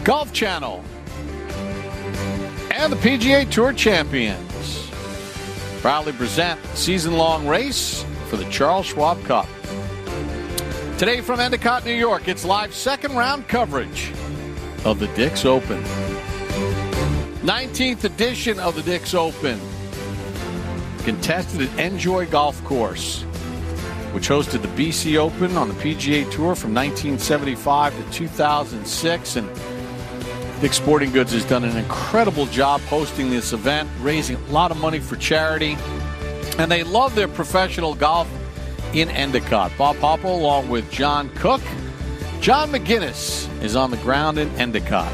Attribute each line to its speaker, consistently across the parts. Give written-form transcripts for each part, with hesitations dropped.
Speaker 1: Golf Channel, and the PGA Tour Champions proudly present the season-long race for the Charles Schwab Cup. Today from Endicott, New York, it's live second-round coverage of the Dix Open. 19th edition of the Dix Open, contested at Enjoy Golf Course, which hosted the BC Open on the PGA Tour from 1975 to 2006. And Dick's Sporting Goods has done an incredible job hosting this event, raising a lot of money for charity. And they love their professional golf in Endicott. Bob Popple along with John Cook. John McGinnis is on the ground in Endicott.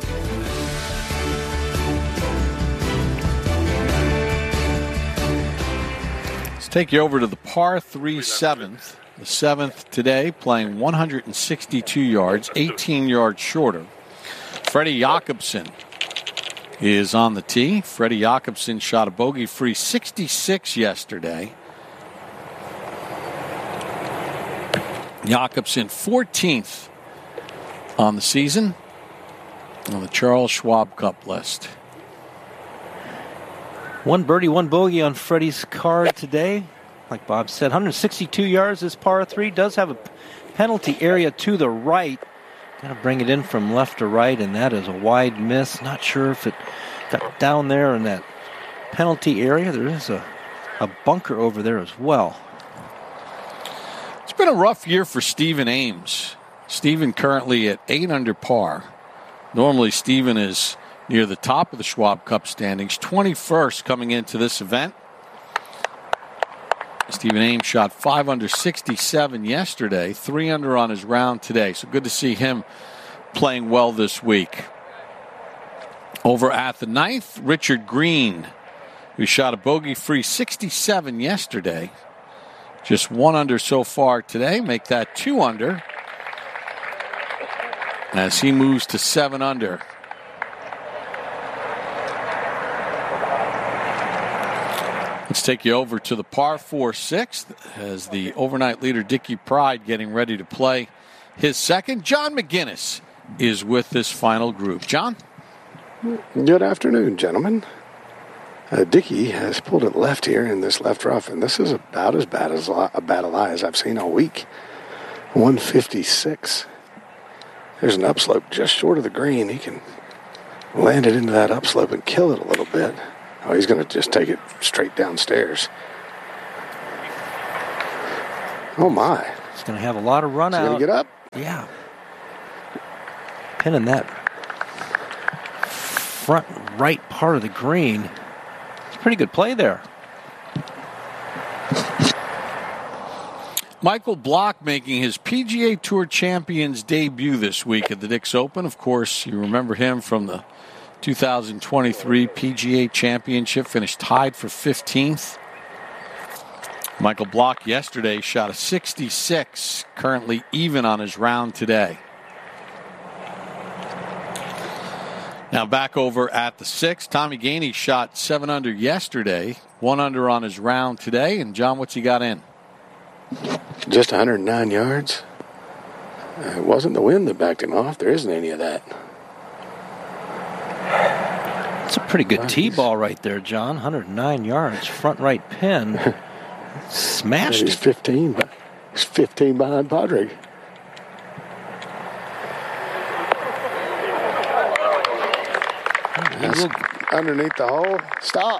Speaker 1: Let's take you over to the par 3 7th. The 7th today, playing 162 yards, 18 yards shorter. Freddie Jakobsen is on the tee. Freddie Jakobsen shot a bogey-free 66 yesterday. Jakobsen 14th on the season on the Charles Schwab Cup list.
Speaker 2: One birdie, one bogey on Freddie's card today. Like Bob said, 162 yards. This par 3 does have a penalty area to the right. Got to bring it in from left to right, and that is a wide miss. Not sure if it got down there in that penalty area. There is a bunker over there as well.
Speaker 1: It's been a rough year for Stephen Ames. Stephen currently at 8 under par. Normally Stephen is near the top of the Schwab Cup standings, 21st coming into this event. Stephen Ames shot 5 under 67 yesterday, 3 under on his round today. So good to see him playing well this week. Over at the 9th, Richard Green, who shot a bogey-free 67 yesterday. Just 1 under so far today. Make that 2 under as he moves to 7 under. Let's take you over to the par 4 6th as the overnight leader Dickie Pride getting ready to play his second. John McGinnis is with this final group. John?
Speaker 3: Good afternoon, gentlemen. Dickie has pulled it left here in this left rough, and this is about as bad a lie as I've seen all week. 156. There's an upslope just short of the green. He can land it into that upslope and kill it a little bit. Oh, he's going to just take it straight downstairs. Oh, my.
Speaker 2: He's going to have a lot of run out.
Speaker 3: He's going to get up?
Speaker 2: Yeah. Pinning that front right part of the green. It's a pretty good play there.
Speaker 1: Michael Block making his PGA Tour Champions debut this week at the Dix Open. Of course, you remember him from the 2023 PGA Championship, finished tied for 15th. Michael Block yesterday shot a 66, currently even on his round today. Now back over at the 6th, Tommy Gainey shot 7 under yesterday, 1 under on his round today. And John, what's he got in?
Speaker 3: Just 109 yards. It wasn't the wind that backed him off. There isn't any of that.
Speaker 2: It's a pretty good tee ball right there, John. 109 yards, front right pin. Smashed
Speaker 3: He's
Speaker 2: it.
Speaker 3: 15. He's 15 behind Padraig. Underneath the hole. Stop.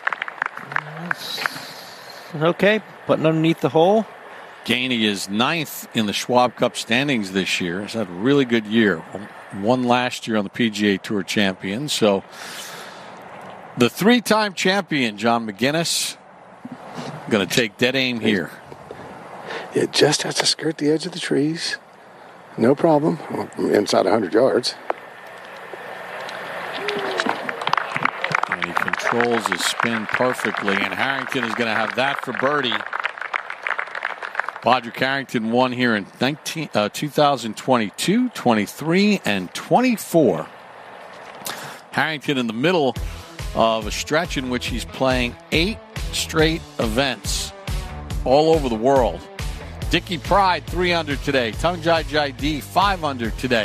Speaker 2: Okay, putting underneath the hole.
Speaker 1: Gainey is 9th in the Schwab Cup standings this year. He's had a really good year. Won last year on the PGA Tour Champions. So the 3-time champion, John McGinnis, going to take dead aim here.
Speaker 3: It just has to skirt the edge of the trees. No problem. Inside 100 yards.
Speaker 1: And he controls his spin perfectly. And Harrington is going to have that for birdie. Padraig Harrington won here in 2022, 23, and 24. Harrington in the middle of a stretch in which he's playing 8 straight events all over the world. Dickie Pride, 3 under today. Tung Jai Jai D, 5 under today.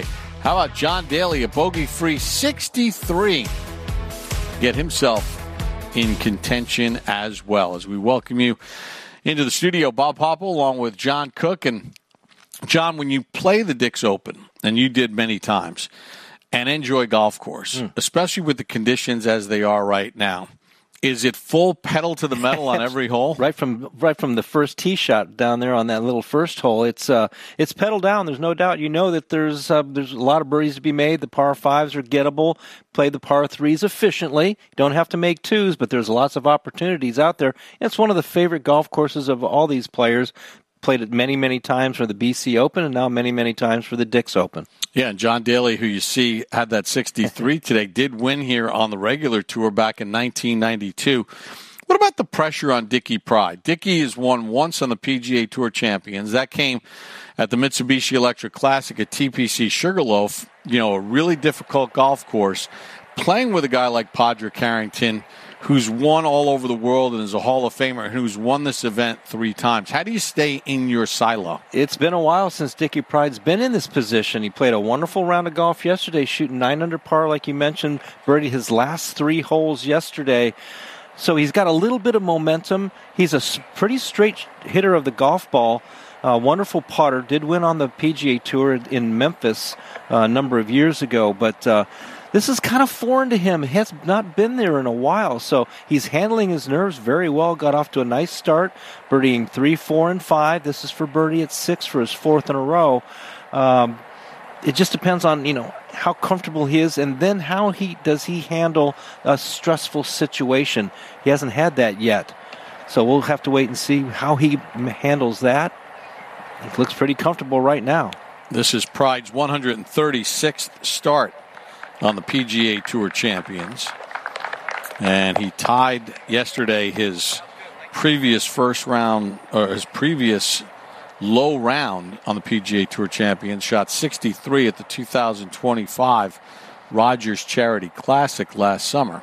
Speaker 1: How about John Daly, a bogey-free 63? Get himself in contention as well. As we welcome you into the studio, Bob Hopple along with John Cook. And John, when you play the Dix Open, and you did many times, and enjoy golf course, especially with the conditions as they are right now, is it full pedal to the metal on every hole?
Speaker 2: Right from the first tee shot down there on that little first hole, it's pedal down. There's no doubt. You know that there's a lot of birdies to be made. The par fives are gettable. Play the par threes efficiently. You don't have to make twos, but there's lots of opportunities out there. It's one of the favorite golf courses of all these players. Played it many, many times for the BC Open and now many, many times for the Dix Open. Yeah, and John Daly, who you see had that 63 today, did win here on the regular tour back in 1992. What about the pressure on Dickie Pride? Dickie has won once on the PGA Tour Champions. That came at the Mitsubishi Electric Classic at TPC Sugarloaf, a really difficult golf course. Playing with a guy like Padraig Harrington, who's won all over the world and is a Hall of Famer, and who's won this event 3 times. How do you stay in your silo? It's been a while since Dickie Pride's been in this position. He played a wonderful round of golf yesterday, shooting 9 under par, like you mentioned. Birdied his last 3 holes yesterday. So he's got a little bit of momentum. He's a pretty straight hitter of the golf ball. Wonderful putter. Did win on the PGA Tour in Memphis a number of years ago, but this is kind of foreign to him. He has not been there in a while, so he's handling his nerves very well. Got off to a nice start, birdieing 3, 4, and 5. This is for birdie at 6 for his 4th in a row. It just depends on how comfortable he is, and then how does he handle a stressful situation. He hasn't had that yet, so we'll have to wait and see how he handles that. He looks pretty comfortable right now. This is Pride's 136th start on the PGA Tour Champions, and he tied yesterday his previous previous low round on the PGA Tour Champions. Shot 63 at the 2025 Rogers Charity Classic last summer.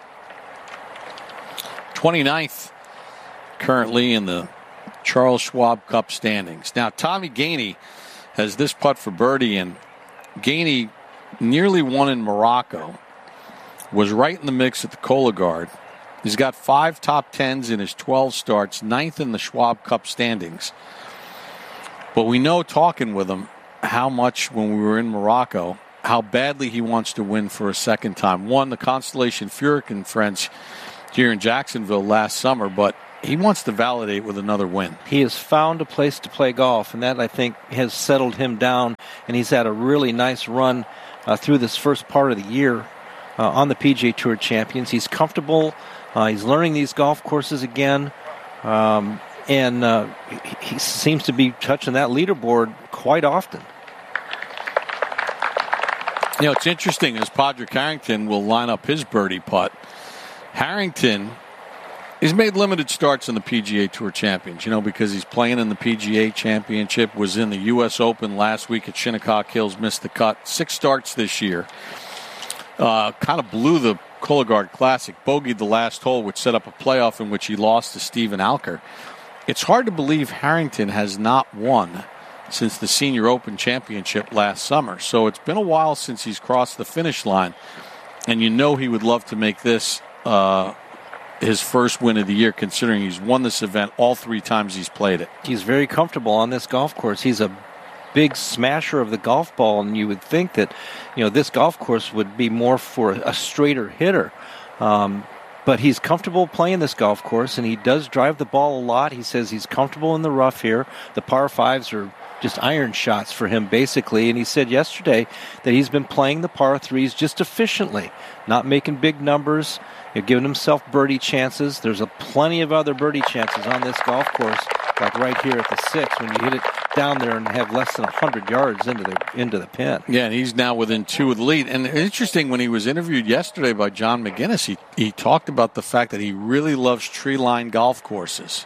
Speaker 2: 29th currently in the Charles Schwab Cup standings. Now Tommy Gainey has this putt for birdie, and Gainey nearly won in Morocco, was right in the mix at the Cologuard. He's got 5 top 10s in his 12 starts, 9th in the Schwab Cup standings. But we know, talking with him, how much, when we were in Morocco, how badly he wants to win for a second time. Won the Constellation Furyk and Friends here in Jacksonville last summer, but he wants to validate with another win. He has found a place to play golf, and that, I think, has settled him down, and he's had a really nice run through this first part of the year on the PGA Tour Champions. He's comfortable. He's learning these golf courses again, and he seems to be touching that leaderboard quite often. It's interesting as Padraig Harrington will line up his birdie putt. Harrington, he's made limited starts in the PGA Tour Champions, because he's playing in the PGA Championship, was in the U.S. Open last week at Shinnecock Hills, missed the cut. 6 starts this year. Kind of blew the Cologuard Classic, bogeyed the last hole, which set up a playoff in which he lost to Stephen Alker. It's hard to believe Harrington has not won since the Senior Open Championship last summer. So it's been a while since he's crossed the finish line, and he would love to make this his first win of the year, considering he's won this event all 3 times he's played it. He's very comfortable on this golf course. He's a big smasher of the golf ball, and you would think that this golf course would be more for a straighter hitter. But he's comfortable playing this golf course, and he does drive the ball a lot. He says he's comfortable in the rough here. The par 5s are just iron shots for him, basically. And he said yesterday that he's been playing the par 3s just efficiently, not making big numbers, giving himself birdie chances. There's plenty of other birdie chances on this golf course, like right here at the 6, when you hit it down there and have less than 100 yards into the pin. Yeah, and he's now within 2 of the lead. And interesting, when he was interviewed yesterday by John McGinnis, he talked about the fact that he really loves tree-lined golf courses.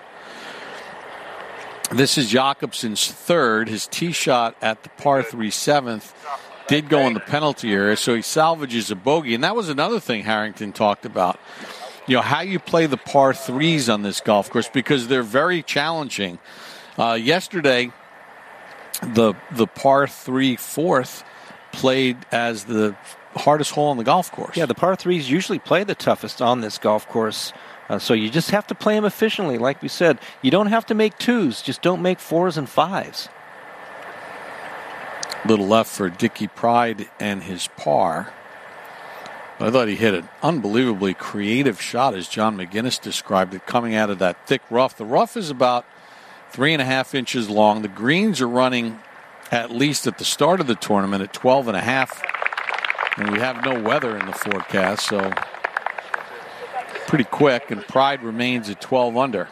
Speaker 2: This is Jacobson's 3rd. His tee shot at the par 3 7th did go in the penalty area, so he salvages a bogey. And that was another thing Harrington talked about. How you play the par 3s on this golf course, because they're very challenging. Yesterday, the par 3 4th
Speaker 1: played as the hardest hole on the golf course.
Speaker 2: Yeah, the par 3s usually play the toughest on this golf course. So you just have to play them efficiently. Like we said, you don't have to make 2s. Just don't make 4s and 5s.
Speaker 1: Little left for Dickie Pride and his par. I thought he hit an unbelievably creative shot, as John McGinnis described it, coming out of that thick rough. The rough is about 3.5 inches long. The greens are running, at least at the start of the tournament, at 12.5. And we have no weather in the forecast, so pretty quick. And Pride remains at 12 under.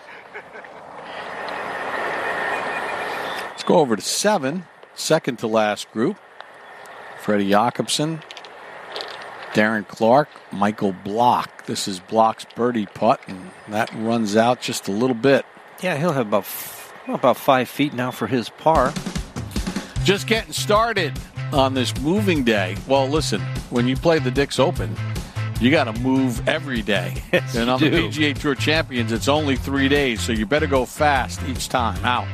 Speaker 1: Let's go over to 7. Second to last group. Freddie Jacobson, Darren Clark, Michael Block. This is Block's birdie putt, and that runs out just a little bit.
Speaker 2: Yeah, he'll have about 5 feet now for his par.
Speaker 1: Just getting started on this moving day. Well, listen, when you play the Dix Open, you got to move every day.
Speaker 2: Yes,
Speaker 1: and on the PGA Tour Champions, it's only 3 days, so you better go fast each time. Out.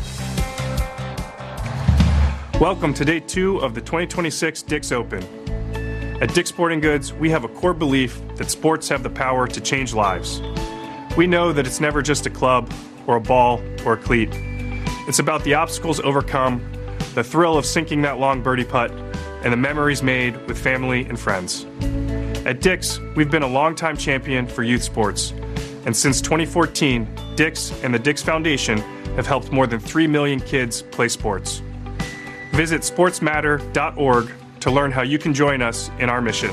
Speaker 4: Welcome to day 2 of the 2026 Dix Open. At Dick's Sporting Goods, we have a core belief that sports have the power to change lives. We know that it's never just a club or a ball or a cleat. It's about the obstacles overcome, the thrill of sinking that long birdie putt, and the memories made with family and friends. At Dick's, we've been a longtime champion for youth sports. And since 2014, Dick's and the Dick's Foundation have helped more than 3 million kids play sports. Visit sportsmatter.org to learn how you can join us in our mission.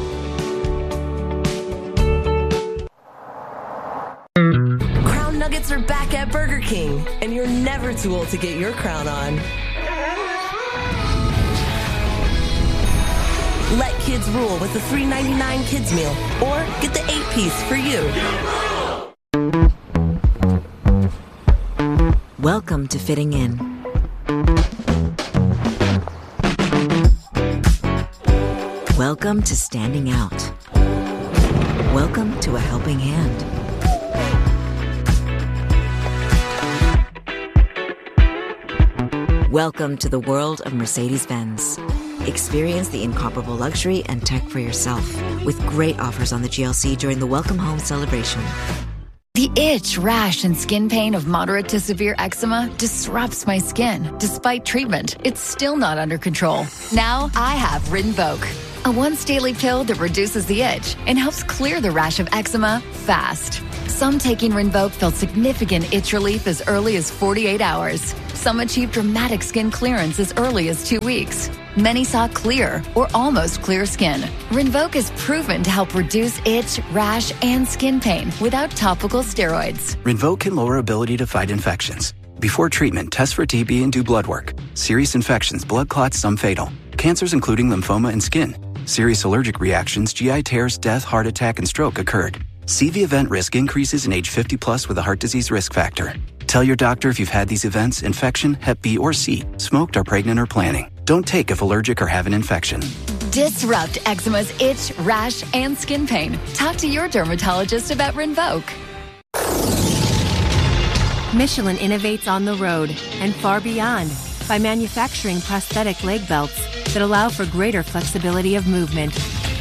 Speaker 5: Crown Nuggets are back at Burger King, and you're never too old to get your crown on. Let kids rule with the $3.99 kids meal, or get the 8-piece for you.
Speaker 6: Welcome to Fitting In. Welcome to Standing Out. Welcome to a helping hand. Welcome to the world of Mercedes-Benz. Experience the incomparable luxury and tech for yourself with great offers on the GLC during the Welcome Home celebration.
Speaker 7: The itch, rash, and skin pain of moderate to severe eczema disrupts my skin. Despite treatment, it's still not under control. Now I have Rinvoq, a once-daily pill that reduces the itch and helps clear the rash of eczema fast. Some taking Rinvoq felt significant itch relief as early as 48 hours. Some achieved dramatic skin clearance as early as 2 weeks. Many saw clear or almost clear skin. Rinvoq is proven to help reduce itch, rash, and skin pain without topical steroids.
Speaker 8: Rinvoq can lower ability to fight infections. Before treatment, test for TB and do blood work. Serious infections, blood clots, some fatal. Cancers including lymphoma and skin. Serious allergic reactions, GI tears, death, heart attack, and stroke occurred. CV event risk increases in age 50 plus with a heart disease risk factor. Tell your doctor if you've had these events, infection, Hep B or C, smoked, are pregnant, or planning. Don't take if allergic or have an infection.
Speaker 7: Disrupt eczema's itch, rash, and skin pain. Talk to your dermatologist about Rinvoq.
Speaker 9: Michelin innovates on the road and far beyond by manufacturing prosthetic leg belts that allow for greater flexibility of movement.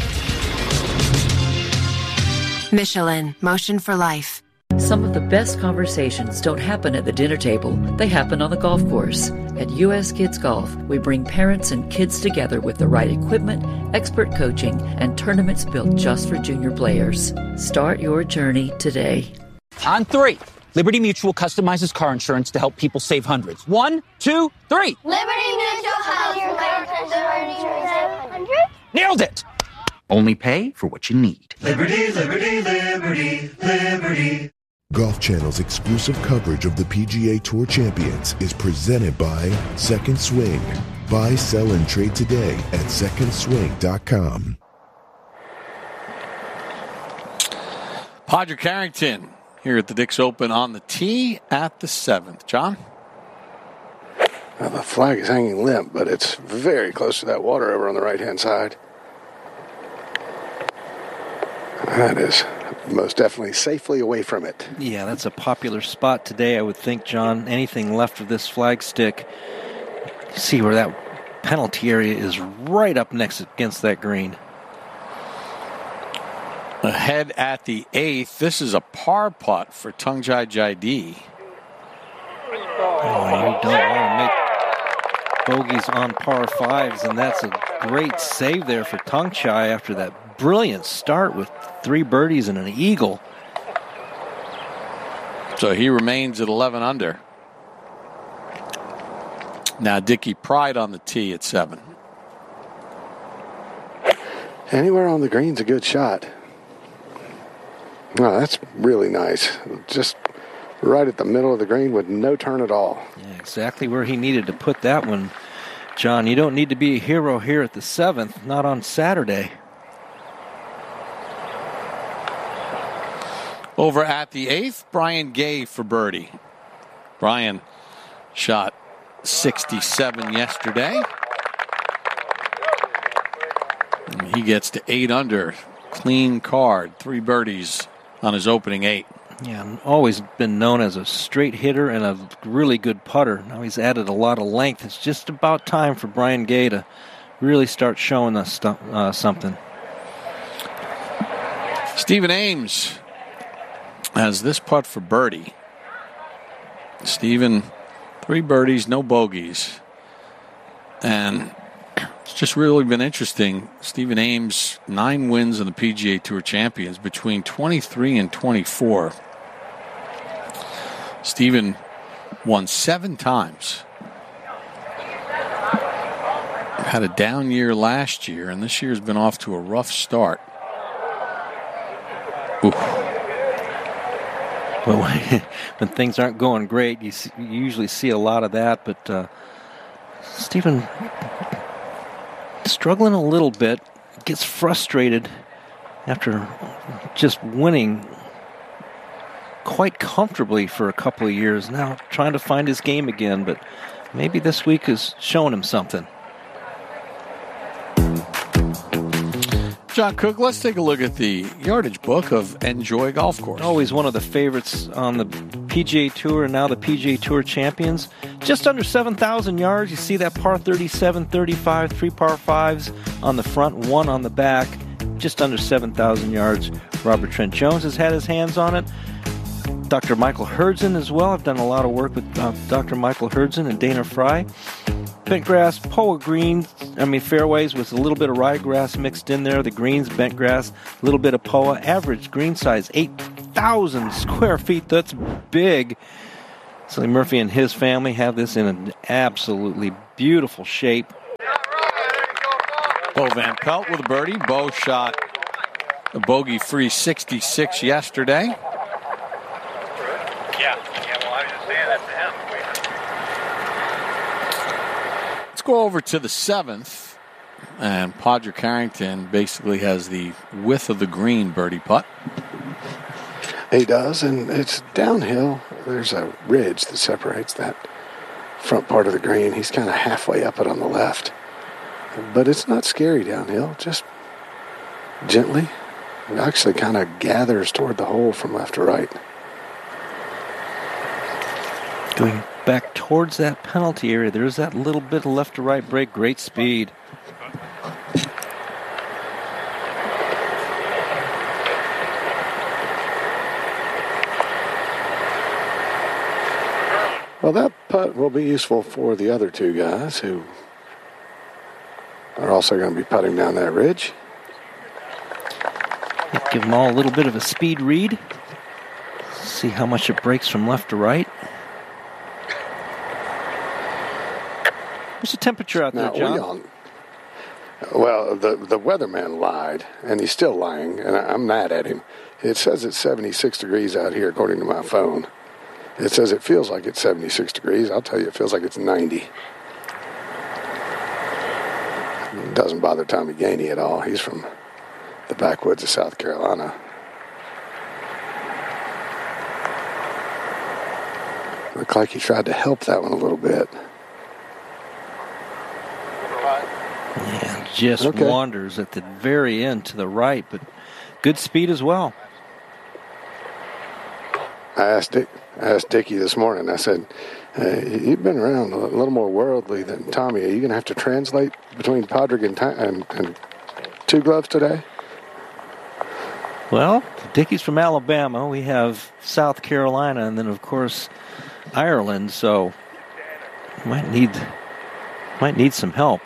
Speaker 9: Michelin, motion for life.
Speaker 10: Some of the best conversations don't happen at the dinner table. They happen on the golf course. At US Kids Golf, we bring parents and kids together with the right equipment, expert coaching, and tournaments built just for junior players. Start your journey today.
Speaker 11: On 3, Liberty Mutual customizes car insurance to help people save hundreds. 1, 2, 3.
Speaker 12: Liberty Mutual has your car insurance.
Speaker 11: Nailed it! Only pay for what you need.
Speaker 13: Liberty, liberty, liberty, liberty.
Speaker 14: Golf Channel's exclusive coverage of the PGA Tour Champions is presented by Second Swing. Buy, sell, and trade today at secondswing.com.
Speaker 1: Padraig Harrington here at the Dix Open on the tee at the 7th. John?
Speaker 3: Well, the flag is hanging limp, but it's very close to that water over on the right-hand side. That is most definitely safely away from it.
Speaker 2: Yeah, that's a popular spot today, I would think, John. Anything left of this flag stick. See where that penalty area is right up next against that green.
Speaker 1: Ahead at the 8th. This is a par putt for Tungjae Jaidi.
Speaker 2: Oh, you don't want to make bogeys on par 5s, and that's a great save there for Tungjae after that brilliant start with 3 birdies and an eagle.
Speaker 1: So he remains at 11 under. Now Dickie Pride on the tee at 7.
Speaker 3: Anywhere on the green's a good shot. Oh, that's really nice. Just right at the middle of the green with no turn at all.
Speaker 2: Yeah, exactly where he needed to put that one. John, you don't need to be a hero here at the 7th, not on Saturday.
Speaker 1: Over at the 8th, Brian Gay for birdie. Brian shot 67 yesterday. And he gets to 8 under. Clean card, 3 birdies on his opening 8.
Speaker 2: Yeah, always been known as a straight hitter and a really good putter. Now he's added a lot of length. It's just about time for Brian Gay to really start showing us something.
Speaker 1: Stephen Ames has this putt for birdie. Stephen, 3 birdies, no bogeys. And it's just really been interesting. Stephen Ames, 9 wins on the PGA Tour Champions between 23 and 24. Stephen won 7 times. Had a down year last year, and this year's been off to a rough start. Ooh.
Speaker 2: Well, when things aren't going great, you usually see a lot of that, but Stephen struggling a little bit, gets frustrated after just winning quite comfortably for a couple of years now, trying to find his game again, but maybe this week is showing him something.
Speaker 1: John Cook, let's take a look at the yardage book of Enjoy Golf Course.
Speaker 2: Always one of the favorites on the PGA Tour and now the PGA Tour Champions. Just under 7,000 yards. You see that par 37, 35, 3 par 5s on the front, 1 on the back. Just under 7,000 yards. Robert Trent Jones has had his hands on it. Dr. Michael Herdzen as well. I've done a lot of work with Dr. Michael Herdzen and Dana Fry. Bent grass, POA greens, fairways with a little bit of ryegrass mixed in there. The greens, bent grass, a little bit of POA. Average green size, 8,000 square feet. That's big. Sully Murphy and his family have this in an absolutely beautiful shape.
Speaker 1: Bo Van Pelt with a birdie. Bo shot a bogey-free 66 yesterday.
Speaker 15: Yeah, well, I was just saying that to him.
Speaker 1: Let's go over to the 7th. And Podger Carrington basically has the width of the green birdie putt.
Speaker 3: He does, and it's downhill. There's a ridge that separates that front part of the green. He's kind of halfway up it on the left. But it's not scary downhill, just gently. It actually kind of gathers toward the hole from left to right.
Speaker 2: Going back towards that penalty area, there's that little bit of left to right break. Great speed.
Speaker 3: Well, that putt will be useful for the other 2 guys who are also going to be putting down that ridge.
Speaker 2: Give them all a little bit of a speed read. See how much it breaks from left to right. What's the temperature out there, John?
Speaker 3: Well, the weatherman lied, and he's still lying, and I'm mad at him. It says it's 76 degrees out here, according to my phone. It says it feels like it's 76 degrees. I'll tell you, it feels like it's 90. It doesn't bother Tommy Gainey at all. He's from the backwoods of South Carolina. Looked like he tried to help that one a little bit.
Speaker 2: Yeah, just wanders at the very end to the right, but good speed as well.
Speaker 3: I asked Dickie this morning, I said, You've been around a little more worldly than Tommy. Are you going to have to translate between Padraig and Two Gloves today?
Speaker 2: Well, Dickie's from Alabama. We have South Carolina, and then, of course, Ireland. So might need some help.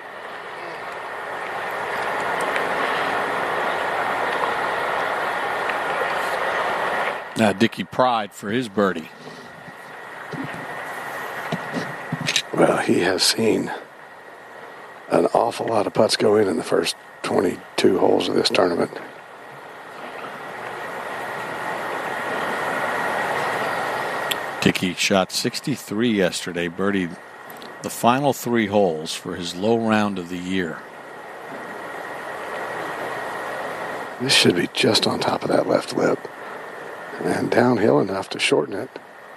Speaker 1: Now Dickie Pride for his birdie.
Speaker 3: Well, he has seen an awful lot of putts go in the first 22 holes of this tournament.
Speaker 1: Dickie shot 63 yesterday, birdied the final 3 holes for his low round of the year.
Speaker 3: This should be just on top of that left lip and downhill enough to shorten it.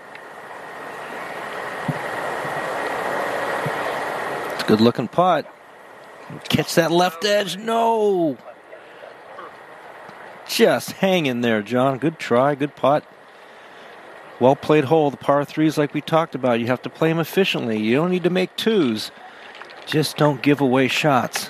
Speaker 2: It's a good looking putt. Catch that left edge. No. Just hang in there, John. Good try, good putt. Well played hole. The par 3s like we talked about. You have to play them efficiently. You don't need to make 2s. Just don't give away shots.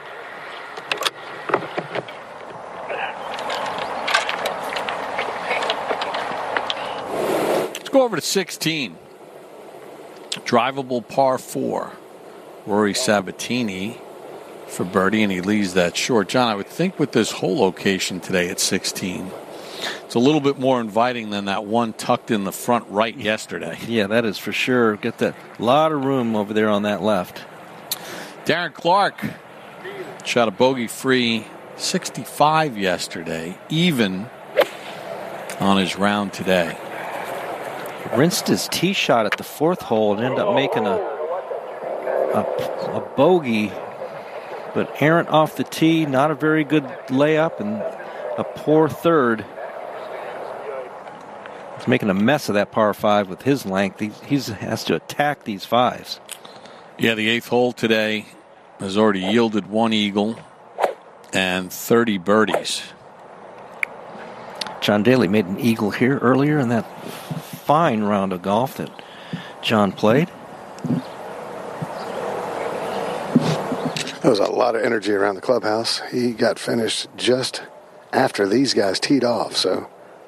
Speaker 1: Let's go over to 16. Drivable par 4. Rory Sabatini for birdie, and he leaves that short. John, I would think with this hole location today at 16, it's a little bit more inviting than that one tucked in the front right yesterday.
Speaker 2: Yeah, that is for sure. Get that lot of room over there on that left.
Speaker 1: Darren Clark shot a bogey-free 65 yesterday, even on his round today.
Speaker 2: Rinsed his tee shot at the 4th hole and ended up making a bogey, but errant off the tee, not a very good layup, and a poor 3rd. He's making a mess of that par 5 with his length. He has to attack these 5s.
Speaker 1: Yeah, the 8th hole today has already yielded 1 eagle and 30 birdies.
Speaker 2: John Daly made an eagle here earlier in that fine round of golf that John played.
Speaker 3: There was a lot of energy around the clubhouse. He got finished just after these guys teed off, so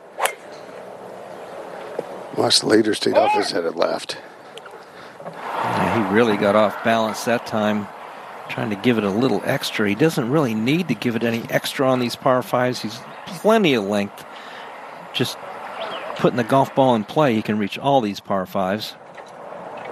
Speaker 3: watch the leaders teed off, his headed left.
Speaker 2: Yeah, he really got off balance that time, trying to give it a little extra. He doesn't really need to give it any extra on these par 5s. He's plenty of length. Just putting the golf ball in play, he can reach all these par 5s.